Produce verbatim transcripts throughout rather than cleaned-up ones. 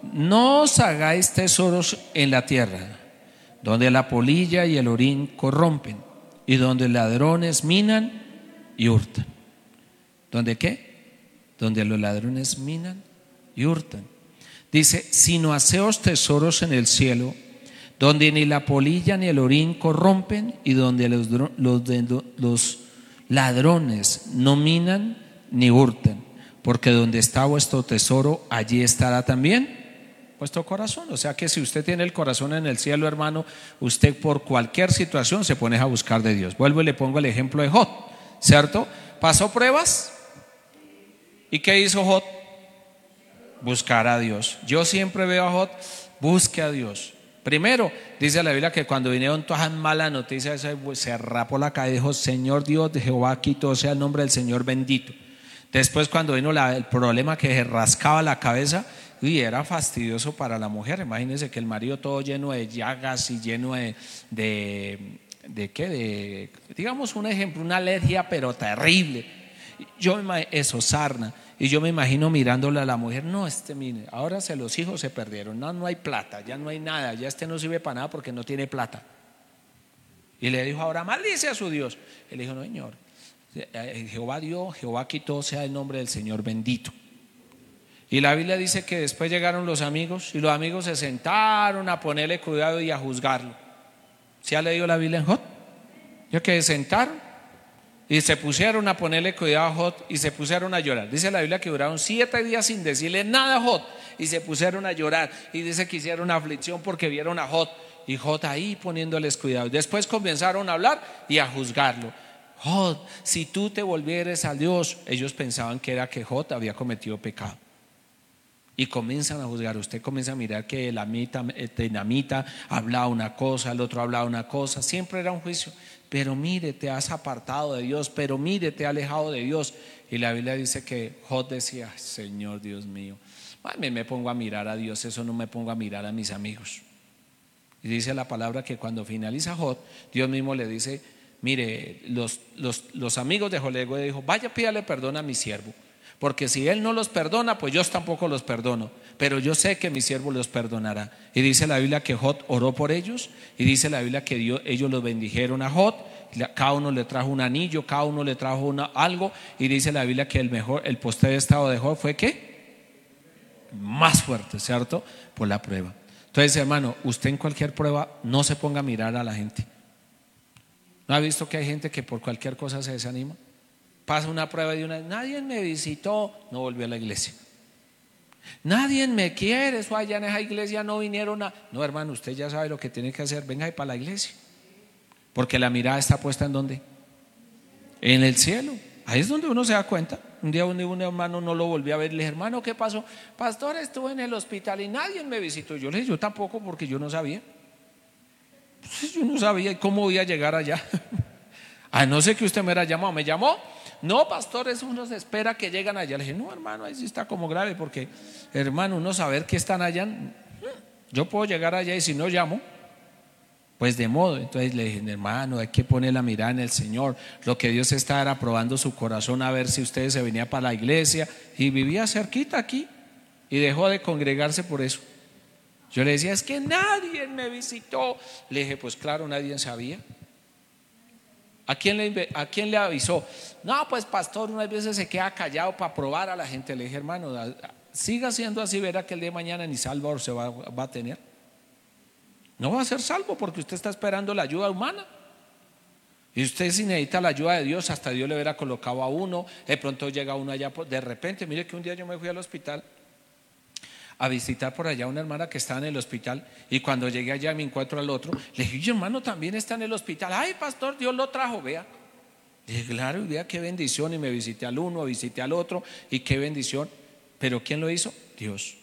no os hagáis tesoros en la tierra, donde la polilla y el orín corrompen, y donde ladrones minan y hurtan. ¿Dónde qué? Donde los ladrones minan y hurtan. Dice, sino haceos tesoros en el cielo, donde ni la polilla ni el orín corrompen, y donde los, los, los ladrones no minan ni hurtan, porque donde está vuestro tesoro, allí estará también vuestro corazón. O sea que si usted tiene el corazón en el cielo, hermano, usted por cualquier situación se pone a buscar de Dios. Vuelvo y le pongo el ejemplo de Job, ¿cierto? Pasó pruebas, ¿y qué hizo Job? Buscar a Dios. Yo siempre veo a Job, busque a Dios. Primero, dice la Biblia que cuando vinieron todas malas noticias, se rapó la cabeza y dijo, Señor Dios de Jehová, aquí todo sea el nombre del Señor bendito. Después, cuando vino la, el problema que se rascaba la cabeza, y era fastidioso para la mujer. Imagínense que el marido todo lleno de llagas y lleno de, de, de ¿qué? De, digamos un ejemplo, una alergia pero terrible. Yo me imagino, eso, sarna. Y yo me imagino mirándole a la mujer, no, este mire, ahora se los hijos se perdieron, no, no hay plata, ya no hay nada, ya este no sirve para nada porque no tiene plata. Y le dijo, ahora maldice a su Dios. Él dijo, no, Señor, Jehová dio, Jehová quitó, sea el nombre del Señor bendito. Y la Biblia dice que después llegaron los amigos y los amigos se sentaron a ponerle cuidado y a juzgarlo. ¿Se ha leído la Biblia en Job? Yo que se sentaron y se pusieron a ponerle cuidado a Job y se pusieron a llorar. Dice la Biblia que duraron siete días sin decirle nada a Job y se pusieron a llorar. Y dice que hicieron aflicción porque vieron a Job y Job ahí poniéndoles cuidado. Después comenzaron a hablar y a juzgarlo. Job, si tú te volvieres a Dios. Ellos pensaban que era que Job había cometido pecado. Y comienzan a juzgar. Usted comienza a mirar que el amita, el dinamita hablaba una cosa, el otro hablaba una cosa. Siempre era un juicio. Pero mire, te has apartado de Dios. Pero mire, te has alejado de Dios. Y la Biblia dice que Job decía, Señor Dios mío, me, me pongo a mirar a Dios, eso no me pongo a mirar a mis amigos. Y dice la palabra que cuando finaliza Job, Dios mismo le dice, mire, los, los, los amigos de Job le dijo, vaya, pídale perdón a mi siervo. Porque si él no los perdona, pues yo tampoco los perdono. Pero yo sé que mi siervo los perdonará. Y dice la Biblia que Job oró por ellos. Y dice la Biblia que Dios, ellos los bendijeron a Job. Cada uno le trajo un anillo, cada uno le trajo una, algo. Y dice la Biblia que el mejor, el postrer estado de Job fue ¿qué? Más fuerte, ¿cierto? Por la prueba. Entonces, hermano, usted en cualquier prueba no se ponga a mirar a la gente. ¿No ha visto que hay gente que por cualquier cosa se desanima? Pasa una prueba de una, nadie me visitó, no volvió a la iglesia. Nadie me quiere, eso allá en esa iglesia no vinieron a. No, hermano, usted ya sabe lo que tiene que hacer, venga ahí para la iglesia. Porque la mirada está puesta ¿en dónde? En el cielo. Ahí es donde uno se da cuenta. Un día un, un hermano no lo volví a ver, le dije, hermano, ¿qué pasó? Pastor, estuve en el hospital y nadie me visitó. Yo le dije, yo tampoco, porque yo no sabía. Pues yo no sabía cómo voy a llegar allá. A no ser que usted me hubiera llamado. ¿Me llamó? No, pastor, eso uno se espera que llegan allá. Le dije, no, hermano, ahí sí está como grave, porque, hermano, uno saber que están allá, yo puedo llegar allá y si no llamo, pues de modo. Entonces le dije, hermano, hay que poner la mirada en el Señor. Lo que Dios está era probando su corazón a ver si usted se venía para la iglesia y vivía cerquita aquí y dejó de congregarse por eso. Yo le decía, es que nadie me visitó. Le dije, pues claro, nadie sabía. ¿A quién, le, ¿A quién le avisó? No, pues pastor, unas veces se queda callado para probar a la gente. Le dije, hermano, siga siendo así, verá que el día de mañana ni salvo se va, va a tener. No va a ser salvo porque usted está esperando la ayuda humana. Y usted, si necesita la ayuda de Dios, hasta Dios le hubiera colocado a uno. De pronto llega uno allá, de repente, mire que un día yo me fui al hospital a visitar por allá a una hermana que estaba en el hospital, y cuando llegué allá me encuentro al otro. Le dije, hermano, también está en el hospital. Ay, pastor, Dios lo trajo, vea. Le dije, claro, y vea qué bendición. Y me visité al uno, visité al otro, y qué bendición. Pero ¿quién lo hizo? Dios.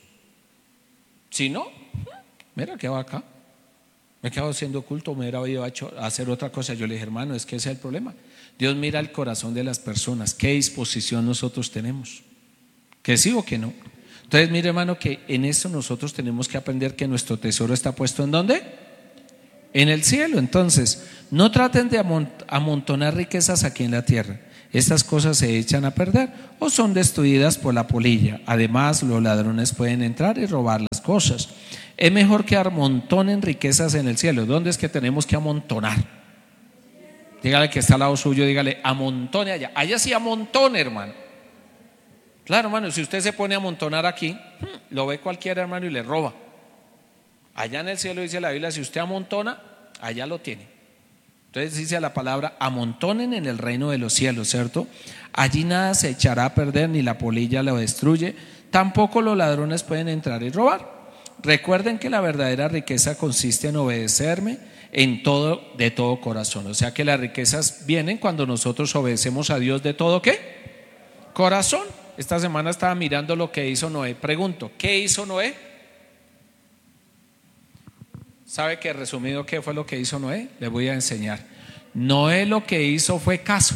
Si no, mira que va acá, me he quedado haciendo culto, me hubiera ido a hacer otra cosa. Yo le dije, hermano, es que ese es el problema. Dios mira el corazón de las personas, qué disposición nosotros tenemos, que sí o que no. Entonces, mire, hermano, que en esto nosotros tenemos que aprender que nuestro tesoro está puesto ¿en dónde? En el cielo. Entonces, no traten de amontonar riquezas aquí en la tierra, Estas cosas se echan a perder o son destruidas por la polilla. Además, los ladrones pueden entrar y robar las cosas. Es mejor que amontonen riquezas en el cielo. ¿Dónde es que tenemos que amontonar? Dígale que está al lado suyo, dígale, amontone allá. Allá sí amontone, hermano. Claro, hermano, si usted se pone a amontonar aquí, lo ve cualquier hermano y le roba. Allá en el cielo dice la Biblia, si usted amontona, allá lo tiene. Entonces dice la palabra, amontonen en el reino de los cielos, ¿cierto? Allí nada se echará a perder, ni la polilla lo destruye, tampoco los ladrones pueden entrar y robar. Recuerden que la verdadera riqueza consiste en obedecerme en todo, de todo corazón. O sea que las riquezas vienen cuando nosotros obedecemos a Dios de todo ¿qué? Corazón. Esta semana estaba mirando lo que hizo Noé. Pregunto, ¿qué hizo Noé? ¿Sabe que resumido qué fue lo que hizo Noé? Le voy a enseñar. Noé lo que hizo fue caso.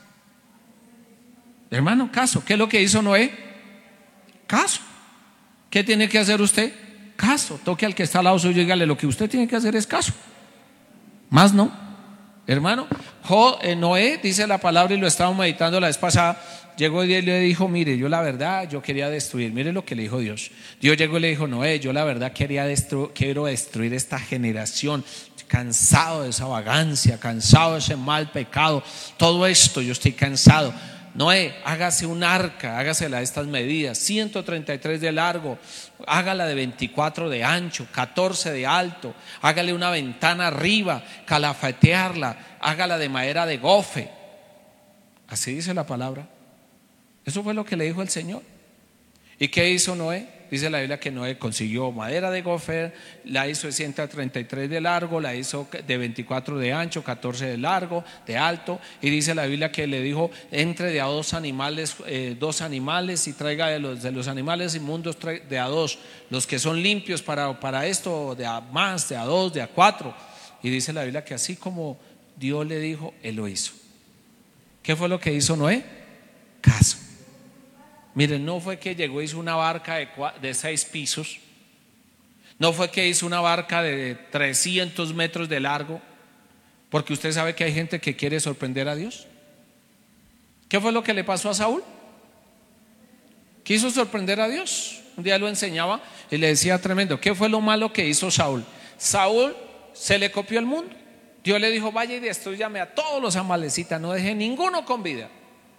Hermano, caso. ¿Qué es lo que hizo Noé? Caso. ¿Qué tiene que hacer usted? Caso. Toque al que está al lado suyo y dígale, lo que usted tiene que hacer es caso. Más no. Hermano, Jo, eh, Noé, dice la palabra y lo estábamos meditando la vez pasada. Llegó y le dijo, mire, yo la verdad, yo quería destruir. Mire lo que le dijo Dios. Dios llegó y le dijo, Noé, yo la verdad quería destru- quiero destruir esta generación. Cansado de esa vagancia, cansado de ese mal pecado. Todo esto, yo estoy cansado. Noé, hágase un arca, hágasela de estas medidas, ciento treinta y tres de largo, hágala de veinticuatro de ancho, catorce de alto, hágale una ventana arriba, calafetearla, hágala de madera de gofe. Así dice la palabra. Eso fue lo que le dijo el Señor. ¿Y qué hizo Noé? Dice la Biblia que Noé consiguió madera de gofer, la hizo de ciento treinta y tres de largo, la hizo de veinticuatro de ancho, catorce de largo, de alto. Y dice la Biblia que le dijo, entre de a dos animales, eh, dos animales y traiga de los, de los animales inmundos de a dos, los que son limpios para, para esto, de a más, de a dos, de a cuatro. Y dice la Biblia que así como Dios le dijo, él lo hizo. ¿Qué fue lo que hizo Noé? Caso. Miren, no fue que llegó y hizo una barca de, de seis pisos, no fue que hizo una barca de trescientos metros de largo, porque usted sabe que hay gente que quiere sorprender a Dios. ¿Qué fue lo que le pasó a Saúl? Quiso sorprender a Dios. Un día lo enseñaba y le decía tremendo, ¿qué fue lo malo que hizo Saúl? Saúl se le copió el mundo. Dios le dijo, vaya y destrúyame a todos los amalecitas, no deje ninguno con vida.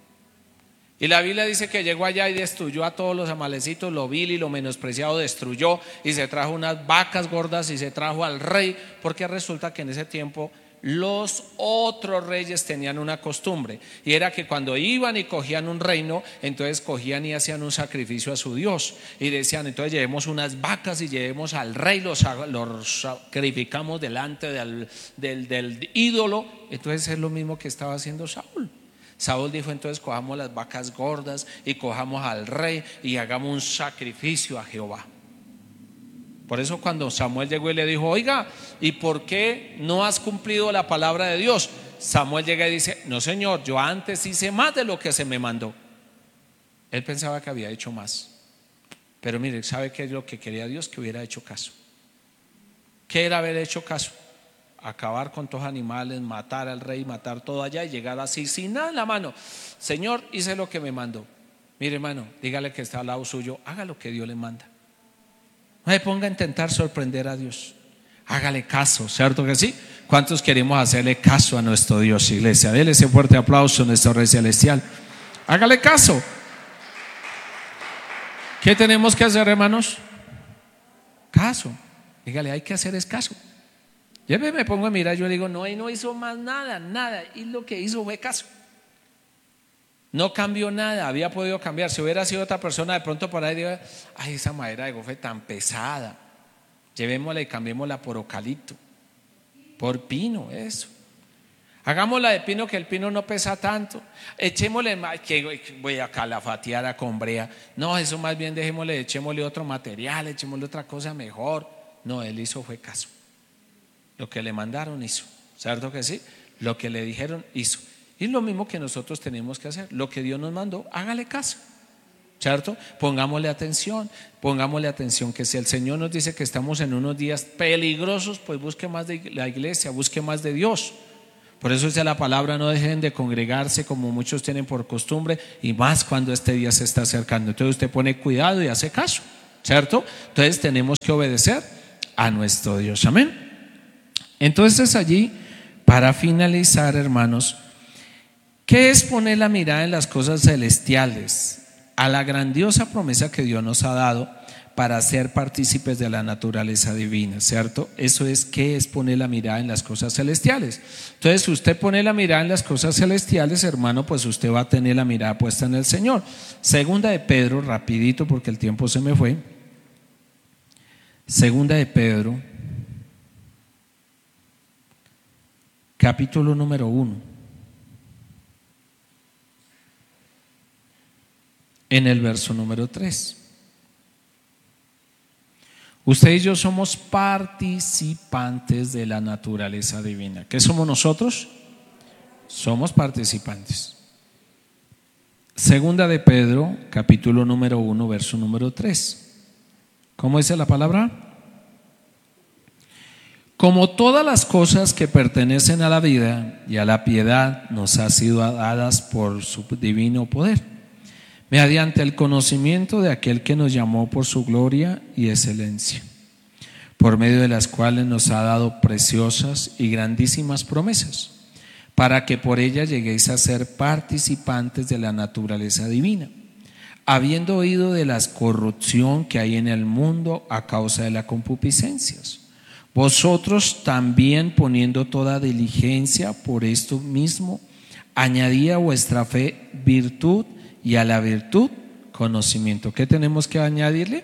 Y la Biblia dice que llegó allá y destruyó a todos los amalecitos, lo vil y lo menospreciado destruyó, y se trajo unas vacas gordas y se trajo al rey, porque resulta que en ese tiempo los otros reyes tenían una costumbre, y era que cuando iban y cogían un reino, entonces cogían y hacían un sacrificio a su Dios, y decían, entonces llevemos unas vacas y llevemos al rey, los, los sacrificamos delante del, del, del ídolo. Entonces es lo mismo que estaba haciendo Saúl. Saúl dijo, entonces cojamos las vacas gordas y cojamos al rey y hagamos un sacrificio a Jehová. Por eso cuando Samuel llegó y le dijo, oiga, ¿y por qué no has cumplido la palabra de Dios? Samuel llega y dice, no señor, yo antes hice más de lo que se me mandó. Él pensaba que había hecho más. Pero mire, ¿sabe qué es lo que quería Dios? Que hubiera hecho caso. ¿Qué era haber hecho caso? Acabar con todos los animales, matar al rey, matar todo allá y llegar así sin nada en la mano. Señor, hice lo que me mandó. Mire, hermano, dígale que está al lado suyo, haga lo que Dios le manda. No se ponga a intentar sorprender a Dios. Hágale caso, ¿cierto que sí? ¿Cuántos queremos hacerle caso a nuestro Dios, iglesia? Dele ese fuerte aplauso a nuestro Rey Celestial. Hágale caso. ¿Qué tenemos que hacer, hermanos? Caso. Dígale, hay que hacer es caso. Yo me pongo a mirar, yo digo, no, y no hizo más nada, nada. Y lo que hizo fue caso. No cambió nada, había podido cambiar. Si hubiera sido otra persona, de pronto por ahí digo, ay, esa madera de gofe tan pesada, llevémosla y cambiémosla por eucalipto, por pino, eso. Hagámosla de pino, que el pino no pesa tanto. Echémosle más, que voy a calafatear a combrea. No, eso más bien dejémosle, echémosle otro material, echémosle otra cosa mejor. No, él hizo fue caso. Lo que le mandaron hizo, ¿cierto que sí? Lo que le dijeron hizo. Y lo mismo que nosotros tenemos que hacer. Lo que Dios nos mandó, hágale caso, ¿cierto? Pongámosle atención, pongámosle atención que si el Señor nos dice que estamos en unos días peligrosos, pues busque más de la iglesia, busque más de Dios, Por eso dice la palabra: no dejen de congregarse como muchos tienen por costumbre, y más cuando este día se está acercando. Entonces usted pone cuidado y hace caso, ¿cierto? Entonces tenemos que obedecer a nuestro Dios. Amén. Entonces allí, para finalizar, hermanos, ¿qué es poner la mirada en las cosas celestiales? A la grandiosa promesa que Dios nos ha dado para ser partícipes de la naturaleza divina, ¿cierto? Eso es, ¿qué es poner la mirada en las cosas celestiales? Entonces, si usted pone la mirada en las cosas celestiales, hermano, pues usted va a tener la mirada puesta en el Señor. Segunda de Pedro, rapidito porque el tiempo se me fue. Segunda de Pedro, capítulo número uno. En el verso número tres. Usted y yo somos participantes de la naturaleza divina. ¿Qué somos nosotros? Somos participantes. Segunda de Pedro, capítulo número uno, verso número tres. ¿Cómo dice la palabra? Como todas las cosas que pertenecen a la vida y a la piedad nos han sido dadas por su divino poder, mediante el conocimiento de aquel que nos llamó por su gloria y excelencia, por medio de las cuales nos ha dado preciosas y grandísimas promesas, para que por ellas lleguéis a ser participantes de la naturaleza divina, habiendo oído de la corrupción que hay en el mundo a causa de las concupiscencias. Vosotros también, poniendo toda diligencia por esto mismo, añadid a vuestra fe virtud, y a la virtud conocimiento. ¿Qué tenemos que añadirle?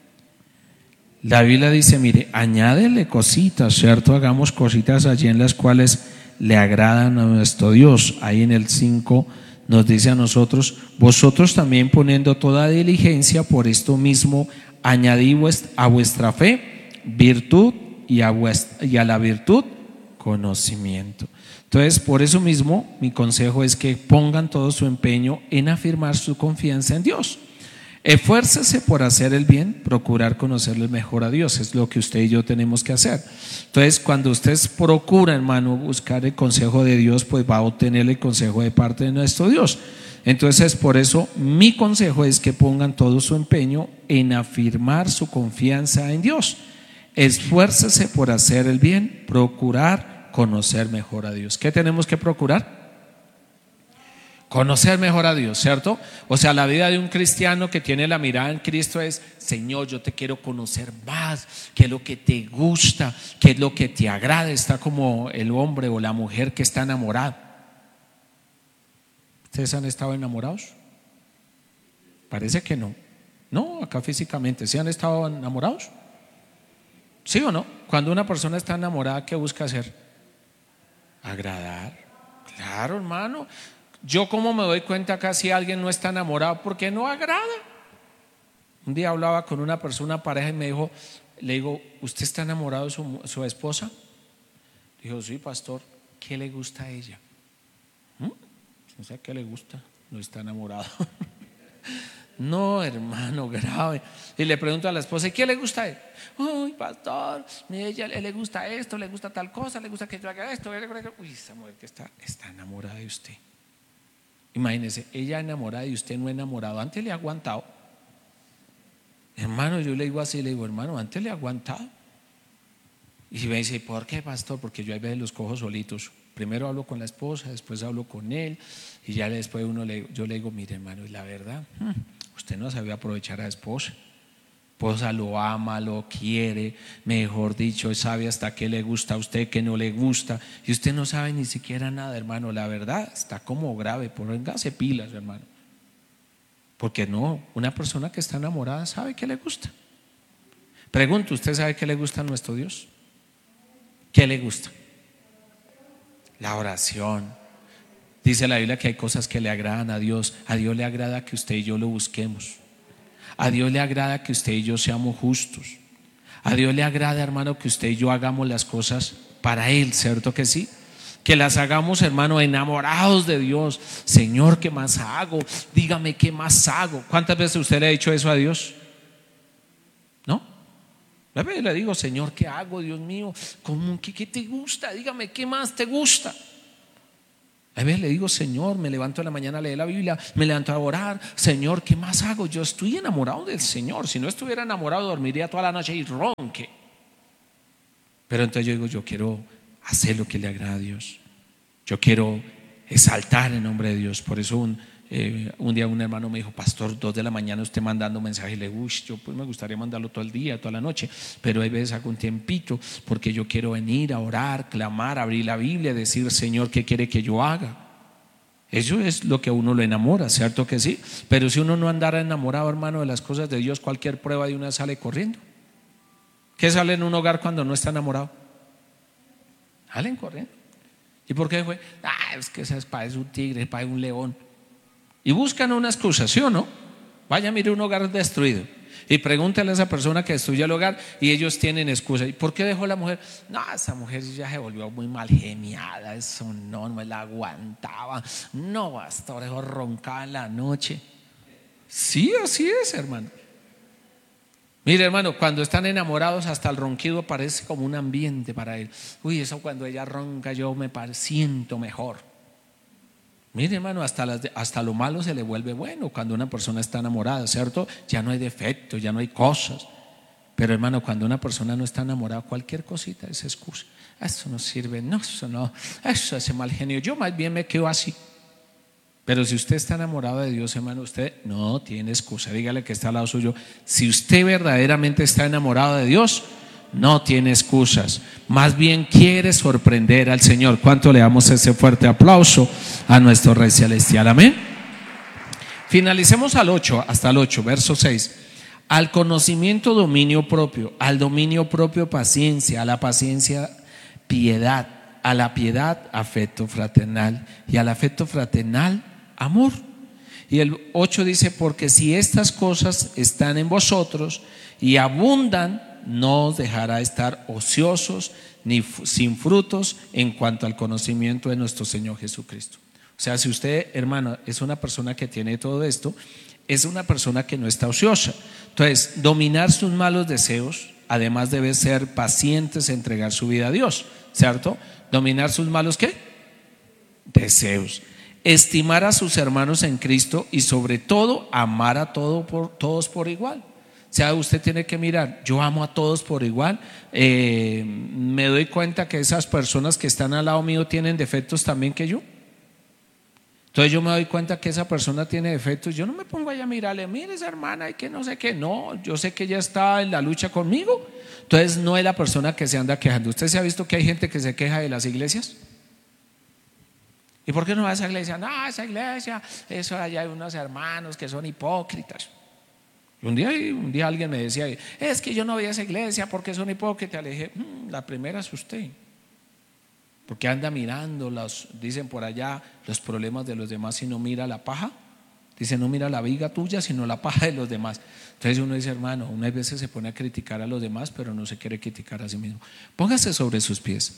La Biblia dice, mire, añádele cositas, ¿cierto? Hagamos cositas allí en las cuales le agradan a nuestro Dios. Ahí en el cinco nos dice a nosotros: vosotros también, poniendo toda diligencia por esto mismo, añadid a vuestra fe virtud, y a, vuestra, y a la virtud conocimiento. Entonces, por eso mismo, mi consejo es que pongan todo su empeño en afirmar su confianza en Dios. Esfuércese por hacer el bien, procurar conocerle mejor a Dios. Es lo que usted y yo tenemos que hacer. Entonces, cuando usted procura, hermano, buscar el consejo de Dios, pues va a obtener el consejo de parte de nuestro Dios. Entonces, por eso mi consejo es que pongan todo su empeño en afirmar su confianza en Dios. Esfuércese por hacer el bien, procurar conocer mejor a Dios. ¿Qué tenemos que procurar? Conocer mejor a Dios, ¿cierto? O sea, la vida de un cristiano que tiene la mirada en Cristo es: Señor, yo te quiero conocer más. ¿Qué es lo que te gusta? ¿Qué es lo que te agrada? Está como el hombre o la mujer que está enamorado. ¿Ustedes han estado enamorados? Parece que no. No, acá físicamente. ¿Sí han estado enamorados? ¿Sí o no? Cuando una persona está enamorada, ¿qué busca hacer? Agradar. Claro, hermano. Yo, como me doy cuenta acá si alguien no está enamorado, porque no agrada. Un día hablaba con una persona, pareja, y me dijo, le digo, ¿usted está enamorado de su, su esposa? Dijo, sí, pastor. ¿Qué le gusta a ella? ¿Mm? No sé qué le gusta, no está enamorado. No, hermano, grave. Y le pregunto a la esposa, ¿y qué le gusta a él? Uy, pastor, a ella le gusta esto, le gusta tal cosa, le gusta que yo haga esto. Uy, esa mujer que está, está enamorada de usted. Imagínese, ella enamorada y usted no enamorado. Antes le ha aguantado. Hermano, yo le digo así, le digo, hermano, antes le ha aguantado. Y me dice, ¿por qué, pastor? Porque yo a veces los cojo solitos. Primero hablo con la esposa, después hablo con él, y ya después uno le, yo le digo, mire, hermano, y la verdad, usted no sabe aprovechar a la esposa. Esposa lo ama, lo quiere, mejor dicho, sabe hasta qué le gusta a usted, qué no le gusta, y usted no sabe ni siquiera nada, hermano. La verdad está como grave. Póngase pilas, hermano, porque no, una persona que está enamorada sabe qué le gusta. Pregunto, ¿usted sabe qué le gusta a nuestro Dios? ¿Qué le gusta? La oración. Dice la Biblia que hay cosas que le agradan a Dios. A Dios le agrada que usted y yo lo busquemos. A Dios le agrada que usted y yo seamos justos. A Dios le agrada, hermano, que usted y yo hagamos las cosas para Él, ¿cierto que sí? Que las hagamos, hermano, enamorados de Dios. Señor, ¿qué más hago? Dígame, ¿qué más hago? ¿Cuántas veces usted le ha dicho eso a Dios? ¿No? A veces le digo, Señor, ¿qué hago, Dios mío? ¿Cómo, qué, ¿Qué te gusta? Dígame, ¿qué más te gusta? A veces le digo, Señor, me levanto en la mañana a leer la Biblia, me levanto a orar. Señor, ¿qué más hago? Yo estoy enamorado del Señor. Si no estuviera enamorado, dormiría toda la noche y ronque. Pero entonces yo digo, yo quiero hacer lo que le agrada a Dios. Yo quiero exaltar el nombre de Dios. Por eso un, eh, un día un hermano me dijo, pastor, dos de la mañana usted mandando mensajes. Y le digo, uy, yo pues me gustaría mandarlo todo el día, toda la noche, pero hay veces hago un tiempito porque yo quiero venir a orar, clamar, abrir la Biblia, decir, Señor, ¿qué quiere que yo haga? Eso es lo que a uno lo enamora, ¿cierto que sí? Pero si uno no andara enamorado, hermano, de las cosas de Dios, cualquier prueba de una sale corriendo. ¿Qué sale en un hogar cuando no está enamorado? Salen corriendo. ¿Y por qué fue? Ah, es que esa espada es un tigre, esa espada es un león. Y buscan una excusa, ¿sí o no? Vaya, mire un hogar destruido y pregúntale a esa persona que destruyó el hogar y ellos tienen excusa. ¿Y por qué dejó la mujer? No, esa mujer ya se volvió muy mal geniada, eso no, no me la aguantaba. No, hasta ahora roncaba en la noche. Sí, así es, hermano. Mire, hermano, cuando están enamorados hasta el ronquido parece como un ambiente para él. Uy, eso cuando ella ronca yo me siento mejor. Mire, hermano, hasta, las, hasta lo malo se le vuelve bueno cuando una persona está enamorada, ¿cierto? Ya no hay defectos, ya no hay cosas. Pero hermano, cuando una persona no está enamorada, cualquier cosita es excusa. Eso no sirve, no, eso no, eso hace mal genio. Yo más bien me quedo así. Pero si usted está enamorado de Dios, hermano, usted no tiene excusa. Dígale que está al lado suyo. Si usted verdaderamente está enamorado de Dios, no tiene excusas. Más bien quiere sorprender al Señor. ¿Cuánto le damos ese fuerte aplauso a nuestro Rey Celestial? Amén. Finalicemos al ocho, hasta el ocho, verso seis. Al conocimiento, dominio propio. Al dominio propio, paciencia. A la paciencia, piedad. A la piedad, afecto fraternal. Y al afecto fraternal, amor. Y el ocho dice, porque si estas cosas están en vosotros y abundan, no os dejará estar ociosos ni sin frutos en cuanto al conocimiento de nuestro Señor Jesucristo. O sea, si usted, hermano, es una persona que tiene todo esto, es una persona que no está ociosa. Entonces, dominar sus malos deseos, además debe ser pacientes, entregar su vida a Dios, ¿cierto? Dominar sus malos, ¿qué? Deseos. Estimar a sus hermanos en Cristo y sobre todo amar a todo por, todos por igual. O sea, usted tiene que mirar, yo amo a todos por igual. eh, Me doy cuenta que esas personas que están al lado mío tienen defectos también que yo. Entonces yo me doy cuenta que esa persona tiene defectos. Yo no me pongo allá a mirarle, mire esa hermana y que no sé qué. No, yo sé que ella está en la lucha conmigo. Entonces no es la persona que se anda quejando. ¿Usted se ha visto que hay gente que se queja de las iglesias? ¿Y por qué no va a esa iglesia? No, esa iglesia, eso allá hay unos hermanos que son hipócritas. Un día, un día alguien me decía, es que yo no voy a esa iglesia porque son hipócritas. Le dije, mmm, la primera es usted, porque anda mirando los, dicen por allá, los problemas de los demás y no mira la paja. Dice, no mira la viga tuya, sino la paja de los demás. Entonces uno dice, hermano, unas veces se pone a criticar a los demás, pero no se quiere criticar a sí mismo. Póngase sobre sus pies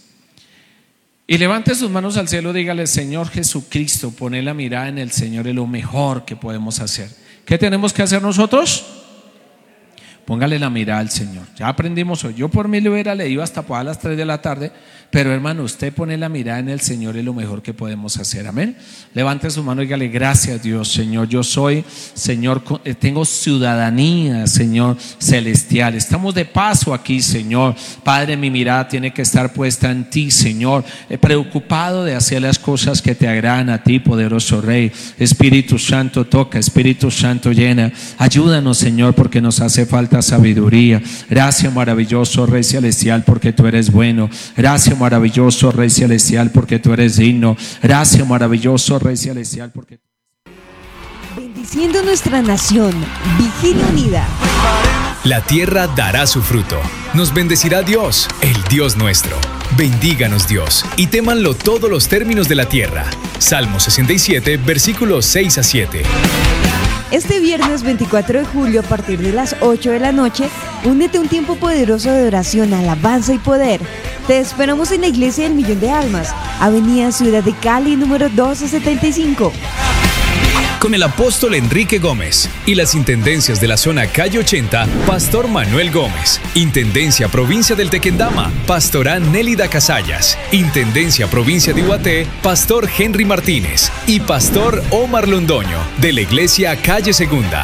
y levante sus manos al cielo. Dígale, Señor Jesucristo, poner la mirada en el Señor es lo mejor que podemos hacer. ¿Qué tenemos que hacer nosotros? Póngale la mirada al Señor. Ya aprendimos hoy. Yo por mí le hubiera leído hasta por a las tres de la tarde, pero hermano, usted pone la mirada en el Señor es lo mejor que podemos hacer. Amén. Levante su mano y dígale, gracias Dios, Señor. Yo soy, Señor, tengo ciudadanía, Señor celestial. Estamos de paso aquí, Señor. Padre, mi mirada tiene que estar puesta en ti, Señor. He preocupado de hacer las cosas que te agradan a ti, poderoso Rey. Espíritu Santo, toca. Espíritu Santo, llena. Ayúdanos, Señor, porque nos hace falta sabiduría. Gracias, maravilloso Rey Celestial, porque tú eres bueno. Gracias, maravilloso Rey Celestial, porque tú eres digno. Gracias, maravilloso Rey Celestial, porque bendiciendo nuestra nación. Vigilia Unida. La tierra dará su fruto. Nos bendecirá Dios, el Dios nuestro. Bendíganos Dios, y témanlo todos los términos de la tierra. Salmo sesenta y siete, versículos seis a siete. Este viernes veinticuatro de julio, a partir de las ocho de la noche, únete a un tiempo poderoso de oración, alabanza y poder. Te esperamos en la Iglesia del Millón de Almas, Avenida Ciudad de Cali, número doce setenta y cinco. con el apóstol Enrique Gómez y las intendencias de la zona Calle ochenta, Pastor Manuel Gómez. Intendencia Provincia del Tequendama, Pastora Nélida Casallas. Intendencia Provincia de Iguaté, Pastor Henry Martínez y Pastor Omar Londoño, de la Iglesia Calle Segunda.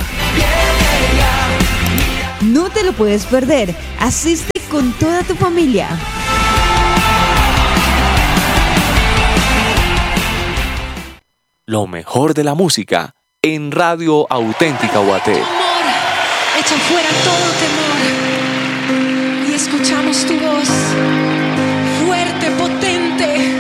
No te lo puedes perder. Asiste con toda tu familia. Lo mejor de la música en Radio Auténtica Guaté. Temor, echa fuera todo temor y escuchamos tu voz fuerte, potente.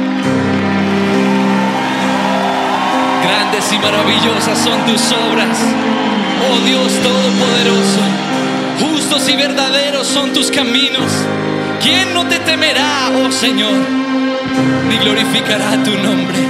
Grandes y maravillosas son tus obras, oh Dios Todopoderoso. Justos y verdaderos son tus caminos. ¿Quién no te temerá, oh Señor, ni glorificará tu nombre?